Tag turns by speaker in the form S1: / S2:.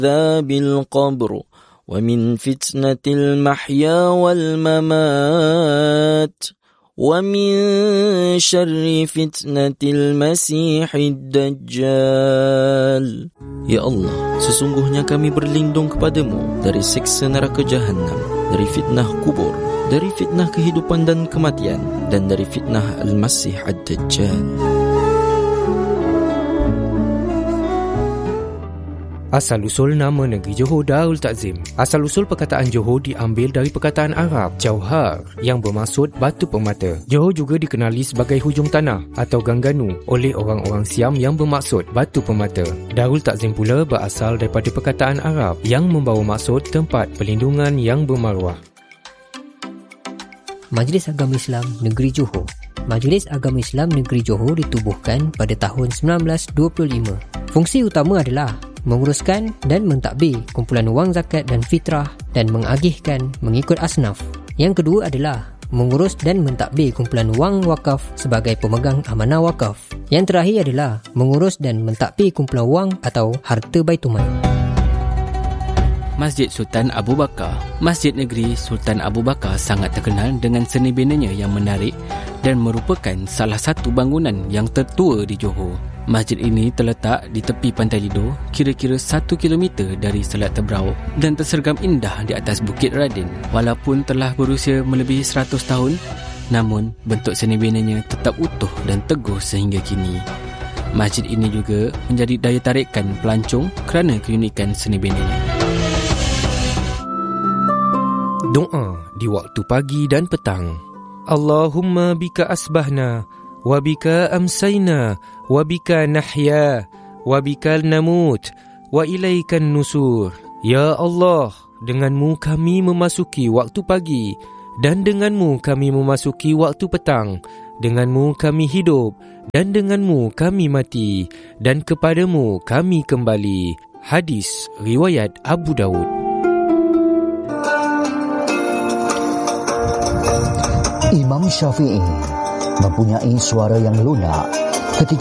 S1: عذاب القبر ومن فتنة المحيا والممات ومن شر فتنة المسيح الدجال. Ya Allah, sesungguhnya kami berlindung kepadamu dari siksa neraka Jahannam, dari fitnah kubur, dari fitnah kehidupan dan kematian, dan dari fitnah Al-Masih Ad-Dajjal.
S2: Asal-usul nama negeri Johor Darul Ta'zim. Asal-usul perkataan Johor diambil dari perkataan Arab Jauhar yang bermaksud batu permata. Johor juga dikenali sebagai hujung tanah atau Gangganu oleh orang-orang Siam yang bermaksud batu permata. Darul Ta'zim pula berasal daripada perkataan Arab yang membawa maksud tempat perlindungan yang bermaruah.
S3: Majlis Agama Islam Negeri Johor. Majlis Agama Islam Negeri Johor ditubuhkan pada tahun 1925. Fungsi utama adalah menguruskan dan mentadbir kumpulan wang zakat dan fitrah dan mengagihkan mengikut asnaf. Yang kedua adalah mengurus dan mentadbir kumpulan wang wakaf sebagai pemegang amanah wakaf. Yang terakhir adalah mengurus dan mentadbir kumpulan wang atau harta Baitumal.
S4: Masjid Sultan Abu Bakar. Masjid Negeri Sultan Abu Bakar sangat terkenal dengan seni binanya yang menarik dan merupakan salah satu bangunan yang tertua di Johor. Masjid ini terletak di tepi Pantai Lido, kira-kira 1 km dari Selat Tebrau dan tersergam indah di atas Bukit Radin. Walaupun telah berusia melebihi 100 tahun, namun bentuk seni binanya tetap utuh dan teguh sehingga kini. Masjid ini juga menjadi daya tarikan pelancong kerana keunikan seni binanya.
S2: Doa di waktu pagi dan petang. Allahumma bika asbahna wa bika amsayna wa bika nahya wa bika namut wa ilaikan nusur. Ya Allah, denganmu kami memasuki waktu pagi dan denganmu kami memasuki waktu petang. Denganmu kami hidup dan denganmu kami mati dan kepadamu kami kembali. Hadis riwayat Abu Daud.
S5: Imam Syafi'i mempunyai suara yang lunak ketika